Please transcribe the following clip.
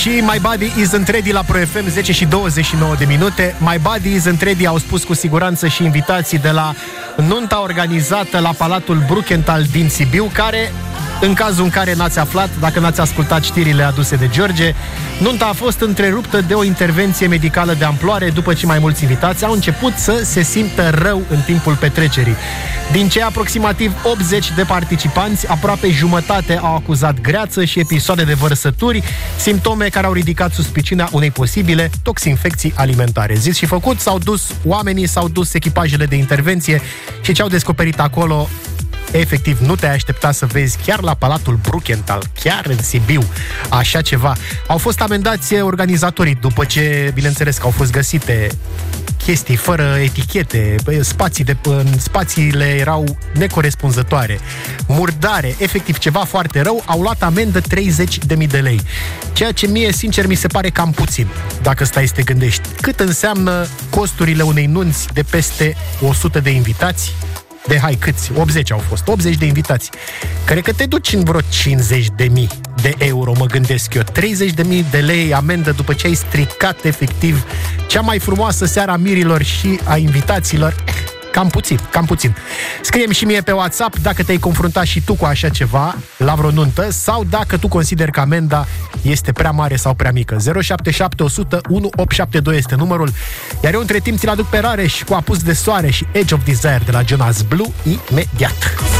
Și My Body Isn't Ready la Pro FM, 10 și 29 de minute. My Body Isn't Ready au spus cu siguranță și invitații de la nunta organizată la Palatul Brukenthal din Sibiu, care, în cazul în care n-ați aflat, dacă n-ați ascultat știrile aduse de George, nunta a fost întreruptă de o intervenție medicală de amploare după ce mai mulți invitați au început să se simtă rău în timpul petrecerii. Din cei aproximativ 80 de participanți, aproape jumătate au acuzat greață și episoade de vărsături, simptome care au ridicat suspiciunea unei posibile toxinfecții alimentare. Zis și făcut, s-au dus oamenii, s-au dus echipajele de intervenție și ce au descoperit acolo, efectiv, nu te-ai aștepta să vezi chiar la Palatul Brukenthal, chiar în Sibiu, așa ceva. Au fost amendați organizatorii după ce, bineînțeles, că au fost găsite chestii fără etichete, spațiile erau necorespunzătoare, murdare, efectiv ceva foarte rău. Au luat amendă 30.000 de lei, ceea ce mie, sincer, mi se pare cam puțin, dacă stai să te gândești cât înseamnă costurile unei nunți de peste 100 de invitați. De hai, câți? 80 au fost, 80 de invitați. Cred că te duci în vreo 50.000 de euro, mă gândesc eu. 30.000 de lei amendă după ce ai stricat efectiv cea mai frumoasă seară a mirilor și a invitaților. Cam puțin. Scrie-mi și mie pe WhatsApp dacă te-ai confruntat și tu cu așa ceva la vreo nuntă sau dacă tu consideri că amenda este prea mare sau prea mică. 077 100 1872 este numărul. Iar eu între timp ți-l aduc pe Rareș cu Apus de soare și Edge of Desire de la Jonas Blue imediat.